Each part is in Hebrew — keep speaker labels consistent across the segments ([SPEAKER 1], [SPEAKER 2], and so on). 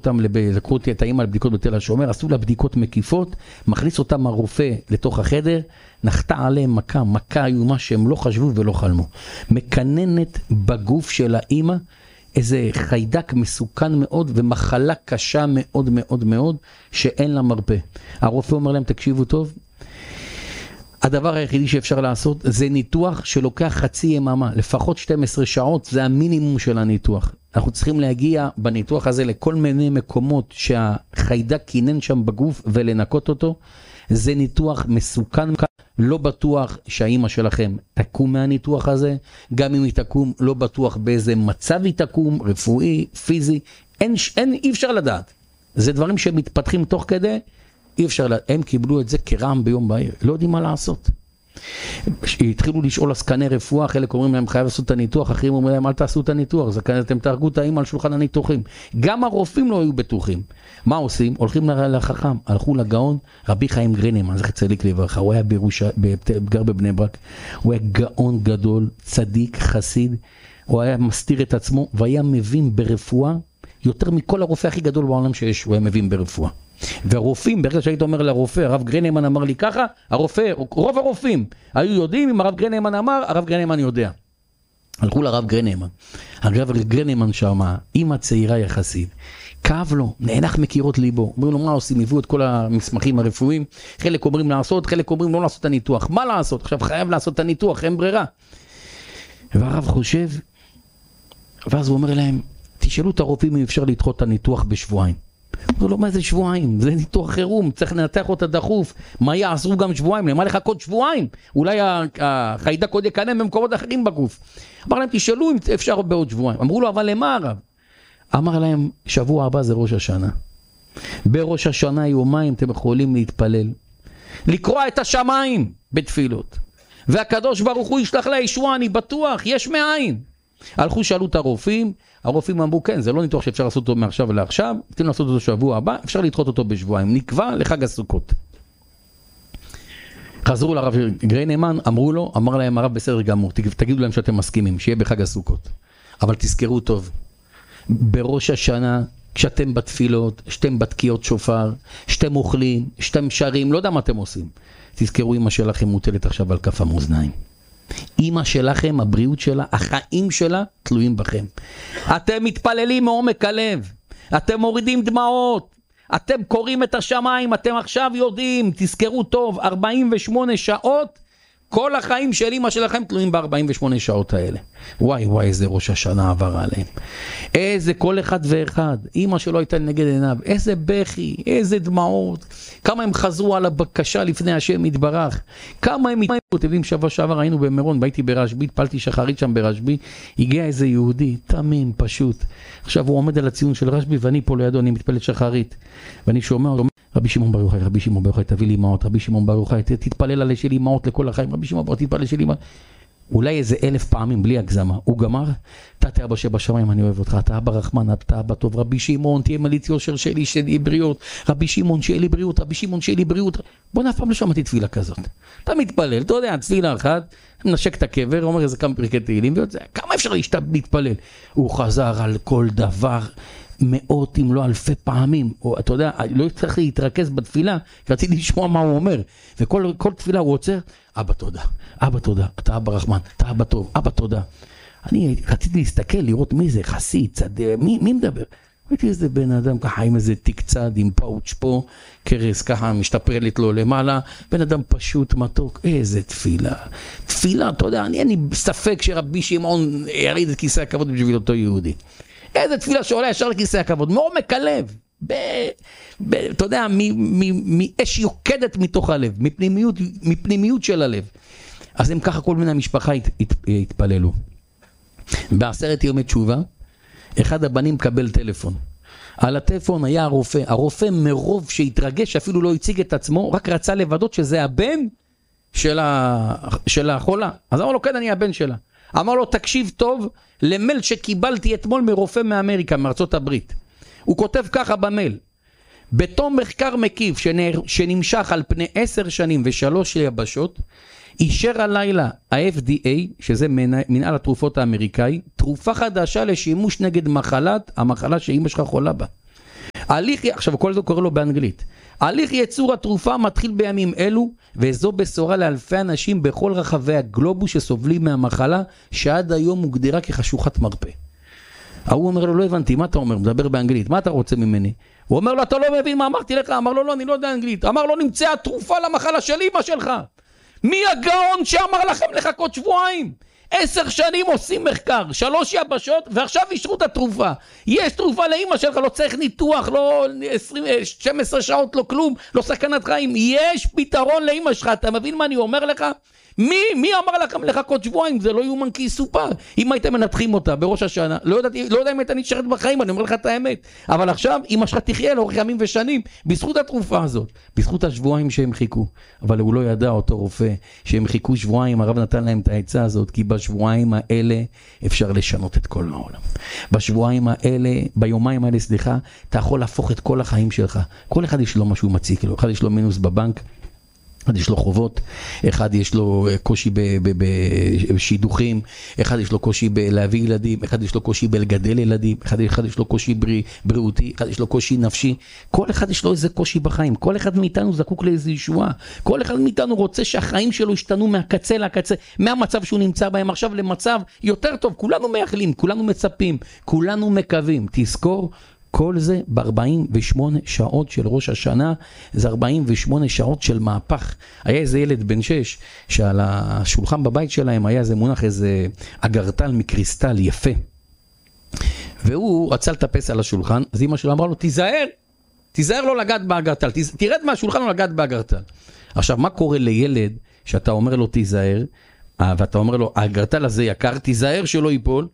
[SPEAKER 1] אותם, לקחו את האמא לבדיקות בתל השומר, עשו לה בדיקות מקיפות, מכניס אותם הרופא לתוך החדר, נחתה עליהם מכה איומה שהם לא חשבו ולא חלמו. מקננת בגוף של האמא, איזה חיידק מסוכן מאוד ומחלה קשה מאוד מאוד מאוד שאין לה מרפא. הרופא אומר להם, תקשיבו טוב, הדבר היחידי שאפשר לעשות זה ניתוח שלוקח חצי יממה, לפחות 12 שעות, זה המינימום של הניתוח. אנחנו צריכים להגיע בניתוח הזה לכל מיני מקומות שהחיידק כינן שם בגוף ולנקות אותו. זה ניתוח מסוכן, לא בטוח שהאימא שלכם תקום מהניתוח הזה, גם אם היא תקום לא בטוח באיזה מצב היא תקום, רפואי, פיזי, אי אפשר לדעת. זה דברים שמתפתחים תוך כדי, אי אפשר לדעת. הם קיבלו את זה כרעם ביום בהיר, לא יודעים מה לעשות. התחילו לשאול עסקני רפואה, חלק אומרים להם חייב לעשות את הניתוח, אחרים אומרים להם אל תעשו את הניתוח, אתם תהרגו את האמא על שולחן הניתוחים. גם הרופאים לא היו בטוחים. מה עושים? הולכים לחכם, הלכו לגאון רבי חיים גרינמן, זכר צדיק לברכה, הוא היה גר בבני ברק, הוא היה גאון גדול, צדיק, חסיד, הוא היה מסתיר את עצמו והיה מבין ברפואה יותר מכל הרופא הכי גדול בעולם שיש, הוא היה מבין ברפואה. והרופאים, ברגע שהיית אומר לרופא, הרב גרינמן אמר לי ככה, רוב הרופאים היו יודעים, אם הרב גרינמן אמר, הרב גרינמן יודע. הלכו לרב גרינמן, הרב גרינמן שמה, אמא צעירה יחסית, כאב לו, נאנח מקירות ליבו, אומרים לו מה עושים, הביאו את כל המסמכים הרפואיים, חלק אומרים לעשות, חלק אומרים לא לעשות את הניתוח, מה לעשות? עכשיו חייב לעשות את הניתוח, אין ברירה. והרב חושב, ואז הוא אומר להם, תשאלו את הרופאים אם אפשר לדחות את הניתוח בשבועיים. הוא לא, מה זה שבועיים? זה ניתוח חירום, צריך לנתח אותה דחוף. מה יעשו גם שבועיים? למה לחכות שבועיים? אולי החיידק עוד יקנן במקומות אחרים בגוף. אמר להם, תשאלו אם אפשר בעוד שבועיים. אמרו לו, אבל למה הרב? אמר להם, שבוע הבא זה ראש השנה. בראש השנה יומיים אתם יכולים להתפלל. לקרוע את השמיים בתפילות. והקדוש ברוך הוא ישלח לה ישועה, אני בטוח, יש מאין. הלכו, שאלו את הרופאים, הרופאים אמרו, כן, זה לא ניתוח שאפשר לעשות אותו מעכשיו לעכשיו, אתם לעשות אותו שבוע הבא, אפשר לדחות אותו בשבועיים, נקבע לחג הסוכות. חזרו לרב גרינמן, אמרו לו, אמר להם הרב בסדר גמור, תגידו להם שאתם מסכימים, שיהיה בחג הסוכות. אבל תזכרו טוב, בראש השנה, כשאתם בתפילות, שאתם בתקיעות שופר, שאתם אוכלים, שאתם שרים, לא יודע מה אתם עושים. תזכרו, אמא שלכם מוטלת עכשיו על כף המאזניים. אמא שלכם, הבריאות שלה, החיים שלה, תלויים בכם. אתם מתפללים מעומק הלב, אתם מורידים דמעות, אתם קוראים את השמיים, אתם עכשיו יודעים, תזכרו טוב, 48 שעות, כל החיים של אמא שלכם תלויים ב-48 שעות האלה. וואי וואי, איזה ראש השנה עבר עליהם. איזה כל אחד ואחד, אמא שלו הייתה נגד עיניו, איזה בכי, איזה דמעות, כמה הם חזרו על הבקשה לפני השם יתברך, כמה הם התפללו. אתם יודעים, שבוע שעבר היינו במירון, הייתי ברשב"י, התפללתי שחרית שם ברשב"י, הגיע איזה יהודי, תמים, פשוט. עכשיו הוא עומד על הציון של רשב"י, ואני פה לידו, אני מתפלל שחרית, ואני שומע, רבי שמעון בר יוחאי, רבי שמעון בר יוחאי, תביא לי אמהות, רבי שמעון בר יוחאי, תתפלל עלי שלי אמהות לכל החיים, רבי שמעון בר יוחאי, תתפלל שלי אמהות. אולי איזה 1000 פעמים בלי הגזמה, הוא גמר, תתה אבא שבשמיים, אני אוהב אותך, אתה אבא רחמן, אתה אבא טוב, רבי שמעון, תהיה מליץ יושר שלי, שלי בריאות, רבי שמעון, שיהיה לי בריאות, רבי שמעון, שיהיה לי בריאות. בוא נפעם לא שמעתי תפילה כזאת. אתה מתפלל, אתה יודע, תפילה אחת, נשק את הקבר, אומר איזה כמה פרקי תהילים, כמה אפשר להתפלל? הוא חזר על כל דבר, מאות אם לא אלפי פעמים, או, אתה יודע, לא צריך להתרכז בתפילה, כי רציתי לשמוע מה הוא אומר, וכל תפילה הוא עוצר, אבא תודה, אבא תודה, אתה אבא רחמן, אתה אבא טוב, אבא תודה. אני רציתי להסתכל, לראות מי זה, חסיד, צדד, מי מדבר? ראיתי איזה בן אדם ככה עם איזה תיק צד, עם פאוץ' פה, קרס ככה משתפרלת לו למעלה, בן אדם פשוט מתוק, איזה תפילה. תפילה, אתה יודע, אני בספק שרבי שמעון יריד את כיסא הכבוד בשביל אותו יהודי. איזה תפילה שעולה ישר לכיסא הכבוד, מעומק הלב, אתה יודע, מאש יוקדת מתוך הלב, מפנימיות של הלב. אז הם ככה כל מיני המשפחה התפללו. ב10 ימי תשובה, אחד הבנים קבל טלפון. על הטלפון היה הרופא מרוב שהתרגש, אפילו לא הציג את עצמו, רק רצה לוודות שזה הבן של החולה. אז אמר לו, כן, אני הבן שלה. אמר לו, תקשיב טוב למייל שקיבלתי אתמול מרופא מאמריקה, מארצות הברית. הוא כותב ככה במייל, בתום מחקר מקיף שנמשך על פני 10 שנים ו3 יבשות, אישר הלילה ה-FDA, שזה מנהל התרופות האמריקאי, תרופה חדשה לשימוש נגד המחלה שאמא שלך חולה בה. עכשיו כל זה קורא לו באנגלית. הליך ייצור התרופה מתחיל בימים אלו, וזו בשורה לאלפי אנשים בכל רחבי הגלובוס שסובלים מהמחלה, שעד היום מוגדרה כחשוכת מרפא. הוא אומר לו, לא הבנתי, מה אתה אומר? מדבר באנגלית, מה אתה רוצה ממני? הוא אומר לו, אתה לא מבין מה אמרתי לך? אמר לו, לא, אני לא יודע אנגלית. אמר לו, נמצאה התרופה למחלה של אמא שלך. מי הגאון שאמר לכם לחכות שבועיים? 10 שנים עושים מחקר, 3 יבשות, ועכשיו אישרו את התרופה. יש תרופה לאמא שלך, לא צריך ניתוח, לא 12 שעות, לא כלום, לא סכנת חיים. יש פתרון לאמא שלך, אתה מבין מה אני אומר לך? מי אמר לכם לחכות שבועיים? זה לא יומן כי סופר. אם הייתם מנתחים אותה בראש השנה, לא יודע אם הייתה נשארת בחיים, אני אומר לך את האמת. אבל עכשיו, אמא שלך תחיה לאורך ימים ושנים, בזכות התרופה הזאת, בזכות השבועיים שהם חיכו. אבל הוא לא ידע, אותו רופא, שהם חיכו שבועיים, הרב נתן להם את העצה הזאת, כי בשבועיים האלה אפשר לשנות את כל העולם. בשבועיים האלה, ביומיים האלה, סליחה, אתה יכול להפוך את כל החיים שלך. כל אחד יש לו משהו מציק לו, אחד יש לו מינוס בבנק, אחד יש לו חובות, אחד יש לו קושי בשידוכים, אחד יש לו קושי בלהביא ילדים, אחד יש לו קושי בלגדל ילדים, אחד יש לו קושי בריאותי, אחד יש לו קושי נפשי. כל אחד יש לו איזה קושי בחיים, כל אחד מאיתנו זקוק לאיזו ישועה, כל אחד מאיתנו רוצה שהחיים שלו ישתנו מהקצה לקצה, מהמצב שהוא נמצא בהם עכשיו למצב יותר טוב. כולנו מייחלים, כולנו מצפים, כולנו מקווים. תזכור, כל זה ב-48 שעות של ראש השנה, זה 48 שעות של מהפך. היה איזה ילד בן 6, שעל השולחן בבית שלהם היה איזה מונח, איזה אגרטל מקריסטל יפה. והוא רצה לטפס על השולחן, אז אמא שלו אמרה לו, תיזהר לא לגעת באגרטל, תרד מהשולחן ולגעת באגרטל. עכשיו, מה קורה לילד שאתה אומר לו תיזהר, ואתה אומר לו, האגרטל הזה יקר, תיזהר שלא ייפול,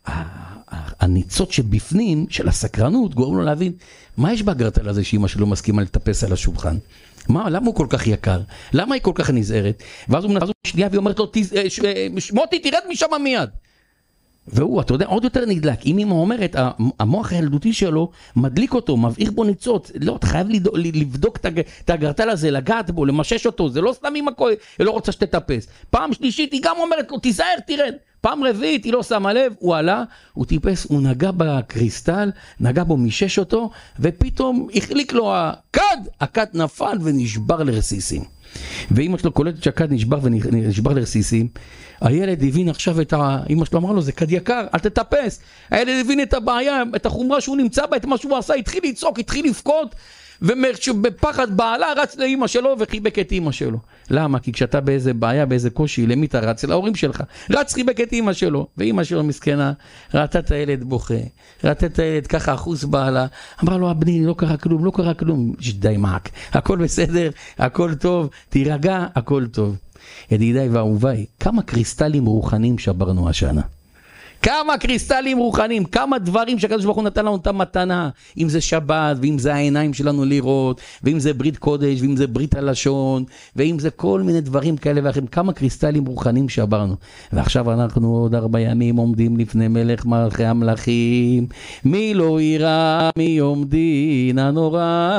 [SPEAKER 1] הניצות שבפנים של הסקרנות גורם לו להבין מה יש באגרטל הזה שאמא שלו מסכימה לטפס על השולחן. למה הוא כל כך יקר? למה היא כל כך נזהרת? ואז הוא מנסה שנייה והיא אומרת לו, מוטי תרד משם מיד. והוא, אתה יודע, עוד יותר נדלק. אם אמא אומרת, המוח הילדותי שלו מדליק אותו, מבעיר בו ניצות. לא, אתה חייב לבדוק את האגרטל הזה, לגעת בו, למשש אותו. זה לא סתם אמא לא רוצה שתטפס. פעם שלישית היא גם אומרת לו, תיזהר, תרד. פעם רביעית היא לא שמה לב, הוא עלה, הוא טיפס, הוא נגע בקריסטל, נגע בו, מישש אותו, ופתאום החליק לו הכד נפל ונשבר לרסיסים. ואמא שלו קולטת שהכד נשבר לרסיסים, הילד הבין עכשיו אמא שלו אמרה לו, זה כד יקר, אל תטפס. הילד הבין את הבעיה, את החומרה שהוא נמצא בה, את מה שהוא עשה, התחיל לצעוק, התחיל לבכות, ובפחד בעלה רץ לאמא שלו וחיבק את אמא שלו. למה? כי כשאתה באיזה בעיה, באיזה קושי, למי אתה רץ? להורים שלך. רץ חיבק את אמא שלו, ואמא שלו מסכנה, ראתה את הילד בוכה, ראתה את הילד ככה אחוז בעלה, אמרה לו, הבני, לא קרה כלום, לא קרה כלום, די מעק, הכל בסדר, הכל טוב, תירגע, הכל טוב. ידידיי ואהוביי, כמה קריסטלים רוחניים שברנו השנה. כמה קריסטלים רוחניים, כמה דברים שהקדוש ברוך הוא נתן לנו את המתנה, אם זה שבת, ואם זה העיניים שלנו לראות, ואם זה ברית קודש, ואם זה ברית הלשון, ואם זה כל מיני דברים כאלה ואחרים, כמה קריסטלים רוחניים שברנו. ועכשיו אנחנו עוד 4 ימים עומדים לפני מלך מלכי המלכים, מי לא ירא מיום דין הנורא.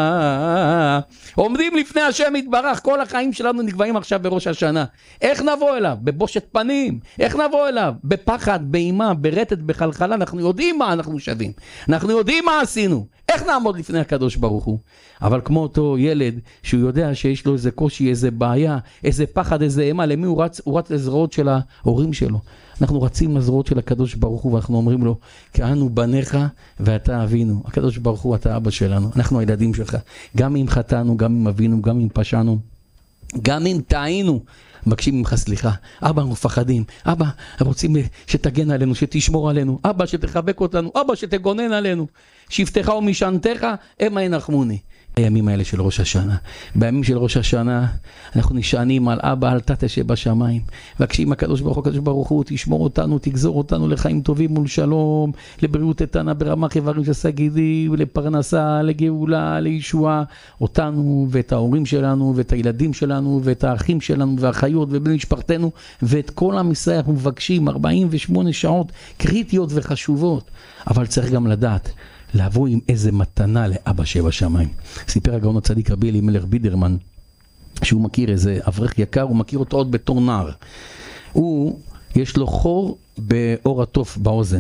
[SPEAKER 1] עומדים לפני השם יתברך, כל החיים שלנו נקבעים עכשיו בראש השנה. איך נבוא אליו? בבושת פנים. איך נבוא אליו? בפחד, באימה, ברטט, בחלחלה. אנחנו יודעים מה אנחנו שווים. אנחנו יודעים מה עשינו. איך נעמוד לפני הקדוש ברוך הוא? אבל כמו אותו ילד שהוא יודע שיש לו איזה קושי, איזה בעיה, איזה פחד, איזה אימה, למי הוא רץ? הוא רץ לזרועות של ההורים שלו. אנחנו רצים לזרועות של הקדוש ברוך הוא ואנחנו אומרים לו, כי אנו בניך ואתה אבינו. הקדוש ברוך הוא, אתה אבא שלנו. אנחנו הילדים שלך. גם אם חטאנו, גם אם אבינו, גם אם פשענו, גם אם טעינו, מבקשים ממך סליחה. אבא, אנחנו מפחדים. אבא, רוצים שתגן עלינו, שתשמור עלינו. אבא, שתחבק אותנו. אבא, שתגונן עלינו. שבטך ומשענתך, המה ינחמוני. בימים האלה של ראש השנה. בימים של ראש השנה אנחנו נשענים על אבא, אל תתה שבשמיים. מבקשים הקדוש ברוך הוא, תשמור אותנו, תגזור אותנו לחיים טובים ולשלום, לבריאות איתנה ברמ"ח איברים של שגידים, לפרנסה, לגאולה, לישועה. אותנו ואת ההורים שלנו ואת הילדים שלנו ואת האחים שלנו והאחיות ובני משפחתנו ואת כל עם ישראל. אנחנו מבקשים 48 שעות קריטיות וחשובות, אבל צריך גם לדעת לבוא עם איזה מתנה לאבא שבשמיים. סיפר הגאון הצדיק רבי אלימלך בידרמן, שהוא מכיר איזה אברך יקר, הוא מכיר אותו עוד בתור נער. יש לו חור באור התוף באוזן.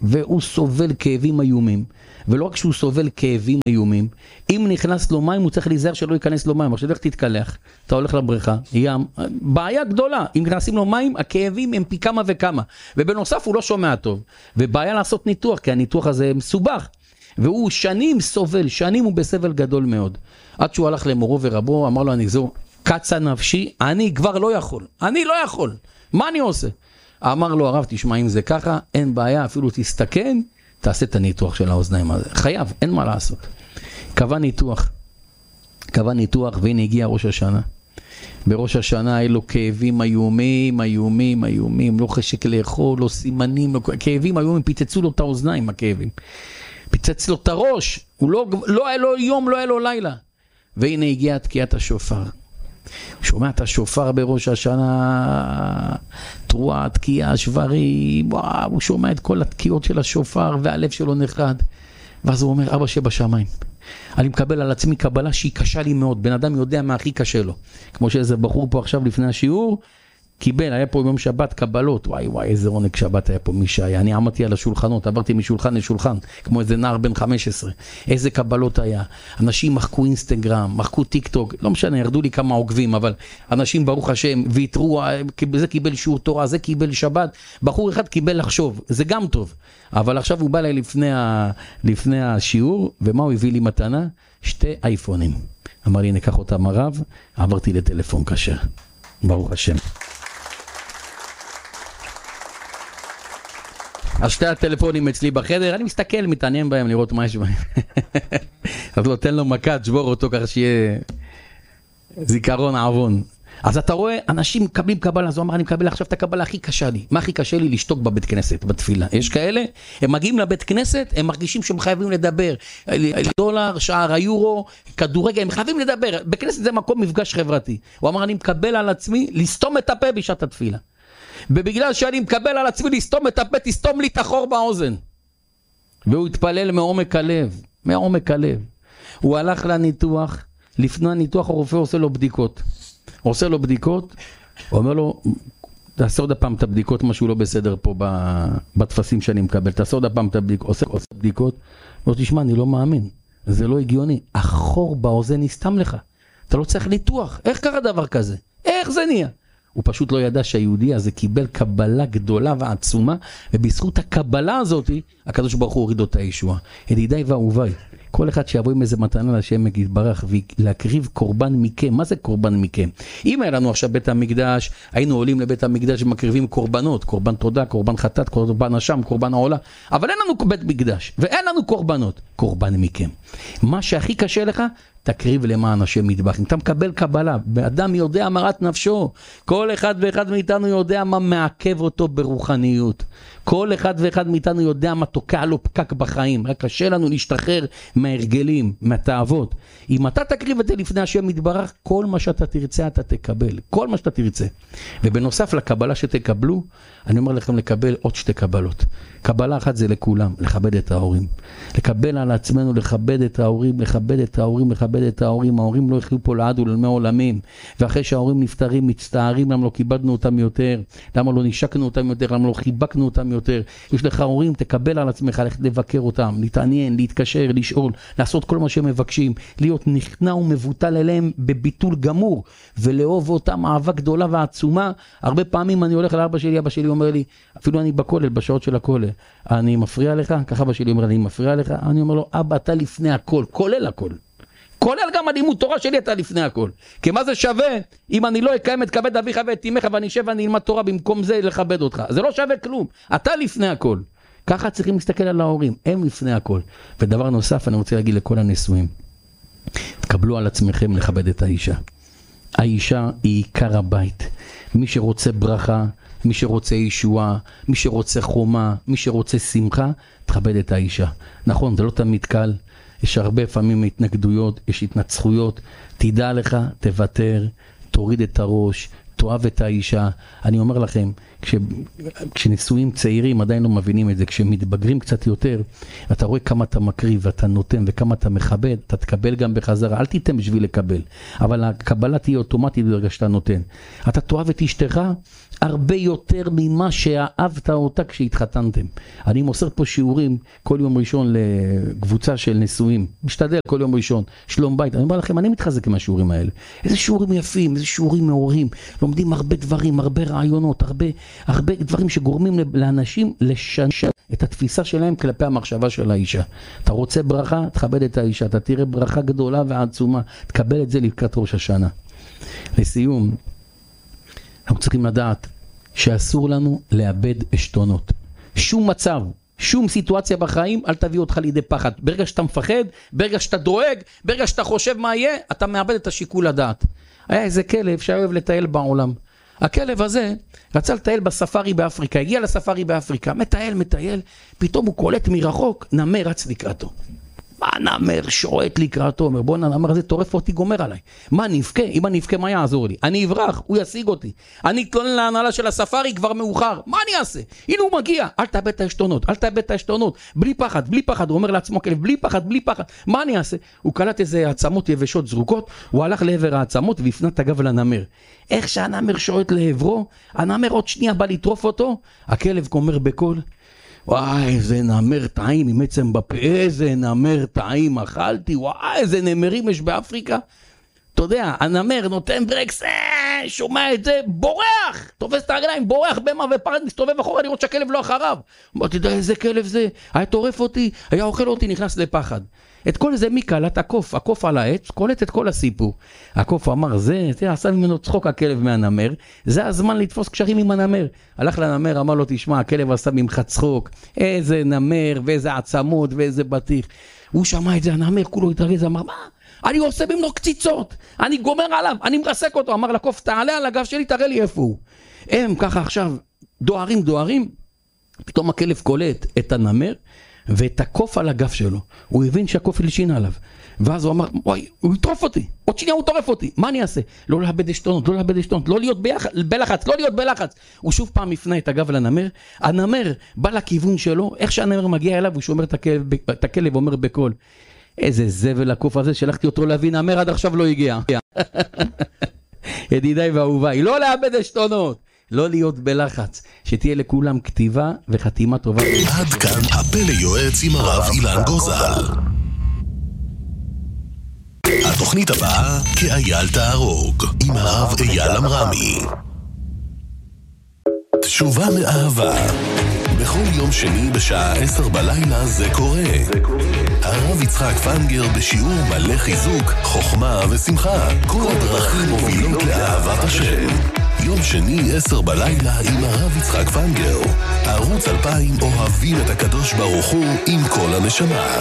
[SPEAKER 1] והוא סובל כאבים איומים, ולא רק שהוא סובל כאבים איומים, אם נכנס לו מים הוא צריך להיזהר שלא ייכנס לו מים, עכשיו איך תתקלח, אתה הולך לבריכה, ים, בעיה גדולה, אם נכנסים לו מים הכאבים הם פי כמה וכמה, ובנוסף הוא לא שומע טוב, ובעיה לעשות ניתוח, כי הניתוח הזה מסובך, והוא שנים סובל, שנים הוא בסבל גדול מאוד, עד שהוא הלך למורו ורבו, אמר לו אני זו, קצה נפשי, אני כבר לא יכול, אני לא יכול, מה אני עושה? אמר לו הרב, תשמע אם זה ככה, אין בעיה, אפילו תסתכן, תעשה את הניתוח של האוזניים הזה, חייב, אין מה לעשות. קבע ניתוח, והנה הגיע ראש השנה. בראש השנה היה לו כאבים איומים, לא חשק לאכול, לא סימנים, כאבים איומים, פיצצו לו את האוזניים, הכאבים. פיצץ לו את הראש, לא היה לו יום, לא היה לו לילה. והנה הגיע תקיעת השופר. שומע את השופר בראש השנה, תרועה, תקיעה, שברים, וואו, הוא שומע את כל התקיעות של השופר והלב שלו נחרד. ואז הוא אומר, אבא שבשמיים, אני מקבל על עצמי קבלה שהיא קשה לי מאוד, בן אדם יודע מה הכי קשה לו. כמו שאיזה בחור פה עכשיו לפני השיעור, קיבל, היה פה יום שבת קבלות, וואי, איזה עונג שבת היה פה מי שהיה, אני עמדתי על השולחנות, עברתי משולחן לשולחן, כמו איזה נער בן 15, איזה קבלות היה, אנשים מחקו אינסטגרם, מחקו טיק טוק, לא משנה, ירדו לי כמה עוקבים, אבל אנשים ברוך השם, ויתרו, זה קיבל שיעור תורה, זה קיבל שבת, בחור אחד קיבל לחשוב, זה גם טוב, אבל עכשיו הוא בא לי לפני השיעור, ומה הוא הביא לי מתנה? 2 אייפונים, אמר לי ניקח אותם הרב, עברתי לטלפון כשר, ברוך השם. אז 2 הטלפונים אצלי בחדר, אני מסתכל, מתעניין בהם לראות מה יש בהם. אז לא, תן לו מכה, תשבור אותו ככה שיהיה זיכרון עוון. אז אתה רואה, אנשים מקבלים קבלה, אז הוא אמר, אני מקבל עכשיו את הקבלה הכי קשה לי. מה הכי קשה לי? לשתוק בבית כנסת, בתפילה. יש כאלה, הם מגיעים לבית כנסת, הם מרגישים שהם חייבים לדבר. $, שער, היורו, כדורגל, הם חייבים לדבר. בכנסת זה מקום מפגש חברתי. הוא אמר, אני מקבל על עצמי לסתום את הפה בשעת התפילה. ובגלל שאני מקבל על עצמי לסתום את הפה, תסתום לי את החור באוזן. והוא התפלל מעומק הלב. הוא הלך לניתוח, לפני הניתוח הרופא עושה לו בדיקות. הוא אומר לו, תעשה עוד פעם את הבדיקות, משהו לא בסדר פה בתפסים שאני מקבל, תעשה עוד פעם את הבדיקות, עושה בדיקות, הוא תשמע, אני לא מאמין, זה לא הגיוני, החור באוזן נסתם לך, אתה לא צריך ניתוח, איך קרה דבר כזה? איך זה נהיה? הוא פשוט לא ידע שהיהודי הזה קיבל קבלה גדולה ועצומה, ובזכות הקבלה הזאת, הקדוש ברוך הוא הוריד אותה ישועה. ידידיי ואהוביי, כל אחד שיבוא עם איזה מתנה לשם יתברך, ולהקריב קורבן מכם. מה זה קורבן מכם? אם היה לנו עכשיו בית המקדש, היינו עולים לבית המקדש ומקריבים קורבנות, קורבן תודה, קורבן חטאת, קורבן אשם, קורבן העולה, אבל אין לנו בית מקדש, ואין לנו קורבנות, קורבן מכם. מה שהכי קשה לך, תקריב למען השם יתברך. אם אתה מקבל קבלה, אדם יודע מרת נפשו, כל אחד ואחד מאיתנו יודע מה מעכב אותו ברוחניות, כל אחד ואחד מאיתנו יודע מה תוקע לו פקק בחיים, רק קשה לנו להשתחרר מההרגלים, מהתאוות. אם אתה תקריב את זה לפני השם יתברך, כל מה שאתה תרצה אתה תקבל, כל מה שאתה תרצה. ובנוסף לקבלה שתקבלו, אני אומר לכם לקבל עוד 2 קבלות. קבלה אחת זה לכולם, לכבד את ההורים. לקבל על עצמנו, לכבד את ההורים, ההורים לא יחיו פה לעד ולעולמי עולמים, ואחרי שההורים נפטרים מצטערים למה לא כיבדנו אותם יותר, למה לא נשקנו אותם יותר, למה לא חיבקנו אותם יותר. יש לך הורים, תקבל על עצמך, ללכת לבקר אותם, להתעניין, להתקשר, לשאול, לעשות כל מה שהם מבקשים, להיות נכנע ומבוטל אליהם בביטול גמור, ולאהוב אותם אהבה גדולה ועצומה. הרבה פעמים אני הולך לאבא שלי, אבא שלי אומר לי, אפילו אני בכולל, בשעות של הכולל, אני מפריע לך? ככה אבא שלי אומר, אני מפריע לך? אני אומר לו, אבא, אתה לפני הכל, כולל הכל. כולל גם הלימוד תורה שלי, אתה לפני הכל. כי מה זה שווה אם אני לא אקיים את כבד אביך ואת אמך ואני אשב ואני אלמד תורה במקום זה לכבד אותך? זה לא שווה כלום. אתה לפני הכל. ככה צריכים להסתכל על ההורים, הם לפני הכל. ודבר נוסף אני רוצה להגיד לכל הנשואים, תקבלו על עצמכם לכבד את האישה. האישה היא עיקר הבית. מי שרוצה ברכה, מי שרוצה ישועה, מי שרוצה חומה, מי שרוצה שמחה, תכבד את האישה. נכון, זה לא תמיד קל. יש הרבה פעמים התנגדויות, יש התנצחויות, תדע לך, תוותר, תוריד את הראש, תאהב את האישה. אני אומר לכם, כשנישואים צעירים עדיין לא מבינים את זה, כשמתבגרים קצת יותר, אתה רואה כמה אתה מקריב ואתה נותן וכמה אתה מכבד, אתה תקבל גם בחזרה, אל תיתן בשביל לקבל, אבל הקבלה תהיה אוטומטית ברגע שאתה נותן. אתה תאהב את אשתך הרבה יותר ממה שאהבת אותה כשהתחתנתם. אני מוסר פה שיעורים כל יום ראשון לקבוצה של נישואים, משתדל כל יום ראשון, שלום בית, אני אומר לכם, אני מתחזק עם השיעורים האלה. איזה שיעורים יפים, איזה שיעורים מעוררים, לומדים הרבה דברים, הרבה רעיונות, הרבה דברים שגורמים לאנשים לשנות את התפיסה שלהם כלפי המחשבה של האישה. אתה רוצה ברכה, תכבד את האישה, אתה תראה ברכה גדולה ועצומה, תקבל את זה לקראת ראש השנה. לסיום, אנחנו צריכים לדעת שאסור לנו לאבד עשתונות. שום מצב, שום סיטואציה בחיים, אל תביא אותך לידי פחד. ברגע שאתה מפחד, ברגע שאתה דואג, ברגע שאתה חושב מה יהיה, אתה מאבד את השיקול הדעת. היה איזה כלב שאוהב לטייל בעולם. הכלב הזה רצה לטייל בספארי באפריקה, הגיע לספארי באפריקה, מטייל, פתאום הוא קולט מרחוק, נמר רץ לקראתו. מה נמר שועט לקראתו? אומר, בוא נמר הזה טורף אותי, גומר עליי. מה נבכה? אם אני נבכה, מה יעזור לי? אני אברח, הוא ישיג אותי. אני אתלונן להנהלה של הספארי, כבר מאוחר. מה אני אעשה? הנה הוא מגיע, אל תאבד את העשתונות, אל תאבד את העשתונות. בלי פחד, הוא אומר לעצמו כלב, בלי פחד. מה אני אעשה? הוא קלט איזה עצמות יבשות זרוקות, הוא הלך לעבר העצמות והפנה את הגב לנמר. איך שהנמר שועט לעברו, הנמר עוד שנייה בא לטרוף אותו, הכלב אומר בקול, וואי, איזה נמר טעים עם עצם בפה, איזה נמר טעים אכלתי, וואי, איזה נמרים יש באפריקה. אתה יודע, הנמר נותן ברקס, שומע את זה, בורח, תופס את הרגליים, בורח במה ופרד, מסתובב אחורה לראות שהכלב לא אחריו. אמרתי, תדע איזה כלב זה, היה טורף אותי, היה אוכל אותי, נכנס לפחד. את כל זה מי קלט? הקוף על העץ, קולט את כל הסיפור. הקוף אמר, זה עשה ממנו צחוק הכלב מהנמר, זה הזמן לתפוס קשרים עם הנמר. הלך לנמר, אמר לו, תשמע, הכלב עשה ממך צחוק, איזה נמר, ואיזה עצמות, ואיזה בטיח. הוא שמע את זה, הנמר כולו התרגז, אמר, מה? אני עושה ממנו קציצות, אני גומר עליו, אני מרסק אותו. אמר לקוף, תעלה על הגב שלי, תראה לי איפה הוא. הם ככה עכשיו דוהרים, פתאום הכלב קולט את הנמר, ואת הקוף על הגף שלו. הוא הבין שהקוף הלשין עליו. ואז הוא אמר, וואי, הוא יטרוף אותי. עוד שנייה הוא טורף אותי. מה אני אעשה? לא לאבד עשתונות, לא להיות בלחץ. הוא שוב פעם הפנה את הגב לנמר. הנמר בא לכיוון שלו. איך שהנמר מגיע אליו, הוא שומר את הכלב, אומר בקול, איזה זבל הקוף הזה, שלחתי אותו להבין, נמר עד עכשיו לא הגיע. ידידיי ואהוביי, לא לאבד עשתונות. לא להיות בלחץ, שתהיה לכולם כתיבה וחתימה טובה.
[SPEAKER 2] עד כאן הפלא יועץ עם הרב אילן גוזל. התוכנית הבאה, כאייל תהרוג, עם הרב אייל אמרמי. תשובה מאהבה. בכל יום שני בשעה 10 בלילה זה קורה. הרב יצחק פנגר בשיעור מלא חיזוק, חוכמה ושמחה. כל הדרכים מובילות לאהבת השם. יום שני 10 בלילה עם הרב יצחק פנגר. ערוץ 2000 אוהבים את הקדוש ברוך הוא עם כל הנשמה.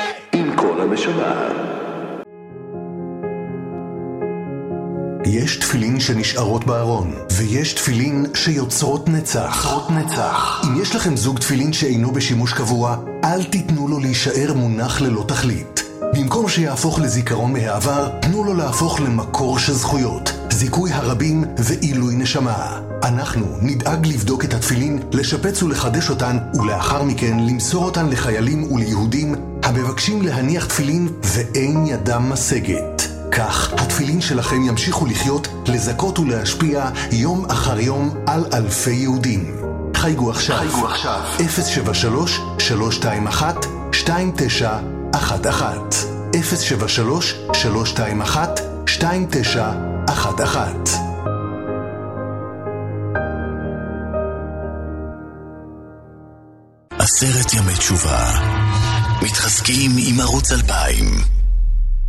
[SPEAKER 3] יש תפילין שנשארות בארון, ויש תפילין שיוצרות נצח. אם יש לכם זוג תפילין שאינו בשימוש קבוע, אל תיתנו לו להישאר מונח ללא תכלית. במקום שיהפוך לזיכרון מהעבר, תנו לו להפוך למקור של זכויות, זיכוי הרבים ועילוי נשמה. אנחנו נדאג לבדוק את התפילין, לשפץ ולחדש אותן, ולאחר מכן למסור אותן לחיילים וליהודים המבקשים להניח תפילין ואין ידם משגת. כך התפילין שלכם ימשיכו לחיות, לזכות ולהשפיע יום אחר יום על אלפי יהודים. חייגו עכשיו 073-321-2911 073-321-2911.
[SPEAKER 2] עשרת ימי תשובה, מתחזקים עם ערוץ 2000.